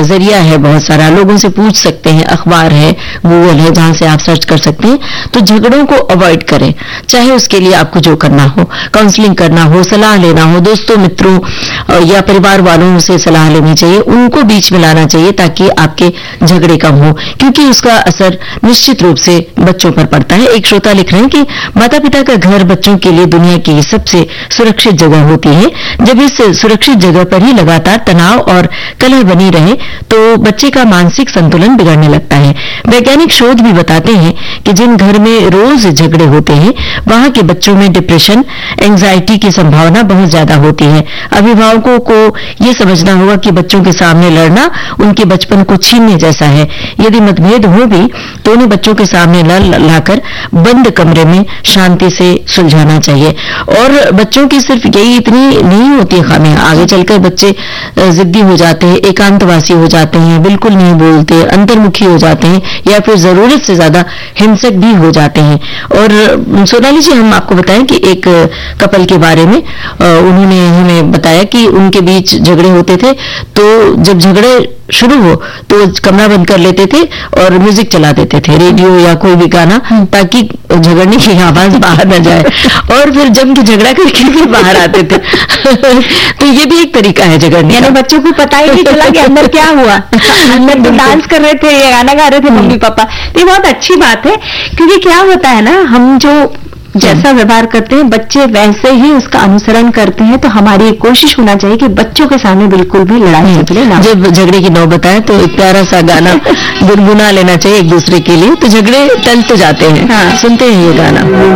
जरिया है बहुत सारा, लोगों से पूछ सकते हैं, अखबार है, गूगल है, जहां से आप सर्च कर सकते हैं। तो झगड़ों को अवॉइड करें, चाहे उसके लिए आपको जो करना हो, काउंसलिंग करना हो, सलाह लेना हो, दोस्तों मित्रों या परिवार वालों से सलाह लेनी चाहिए, उनको बीच में लाना चाहिए ताकि आपके झगड़े कम हो, क्योंकि उसका असर निश्चित रूप से बच्चों पर पड़ता है। एक श्रोता लिख रहे हैं कि माता पिता का घर बच्चों के लिए दुनिया की सबसे सुरक्षित जगह होती है। जब इस सुरक्षित जगह पर ही लगातार तनाव और कलह बनी रहे तो बच्चे का मानसिक संतुलन बिगड़ने लगता है। वैज्ञानिक शोध भी बताते हैं कि जिन घर में रोज झगड़े होते हैं वहां के बच्चों में डिप्रेशन, एंजाइटी की संभावना बहुत ज्यादा होती है। अभिभावकों को यह समझना होगा कि बच्चों के सामने लड़ना उनके बचपन को छीनने जैसा है। यदि मतभेद हो भी तो उन्हें बच्चों के सामने लाकर बंद कमरे में शांति से सुलझाना चाहिए। और बच्चों की सिर्फ यही इतनी नहीं होती है खामियां, आगे चलकर बच्चे जिद्दी हो जाते हैं, एकांतवासी हो जाते हैं, बिल्कुल नहीं बोलते, अंतर्मुखी हो जाते हैं या फिर जरूरत से ज्यादा हिंसक भी हो जाते हैं। और सोनाली जी, हम आपको बताएं कि एक कपल के बारे में उन्होंने हमें बताया कि उनके बीच झगड़े होते थे, तो जब झगड़े शुरू हो तो कमरा बंद कर लेते थे और म्यूजिक चला देते थे, रेडियो या कोई भी गाना, ताकि झगड़ने की आवाज बाहर न जाए, और फिर जम के झगड़ा करके फिर बाहर आते थे। तो ये भी एक तरीका है झगड़ने, यानी बच्चों को पता ही नहीं चला कि अंदर क्या हुआ। अंदर तो डांस कर रहे थे या गाना गा रहे थे मम्मी पापा। ये बहुत अच्छी बात है, क्योंकि क्या होता है ना, हम जो जैसा व्यवहार करते हैं बच्चे वैसे ही उसका अनुसरण करते हैं। तो हमारी कोशिश होना चाहिए कि बच्चों के सामने बिल्कुल भी लड़ाई झगड़े ना। जब झगड़े की नौबत आए तो एक प्यारा सा गाना गुनगुना लेना चाहिए एक दूसरे के लिए, तो झगड़े टल तो जाते हैं। हाँ, सुनते हैं ये गाना।